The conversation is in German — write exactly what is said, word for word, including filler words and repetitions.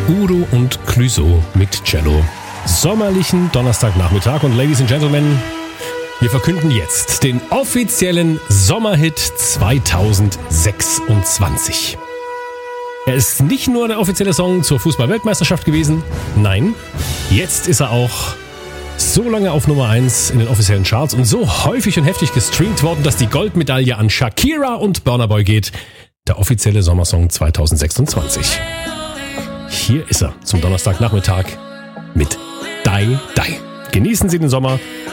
Udo und Clouseau mit Cello. Sommerlichen Donnerstagnachmittag und Ladies and Gentlemen, wir verkünden jetzt den offiziellen Sommerhit zweitausendsechsundzwanzig. Er ist nicht nur der offizielle Song zur Fußball-Weltmeisterschaft gewesen, nein, jetzt ist er auch so lange auf Nummer eins in den offiziellen Charts und so häufig und heftig gestreamt worden, dass die Goldmedaille an Shakira und Burna Boy geht. Der offizielle Sommersong zweitausendsechsundzwanzig. Hier ist er zum Donnerstagnachmittag mit Die Die. Genießen Sie den Sommer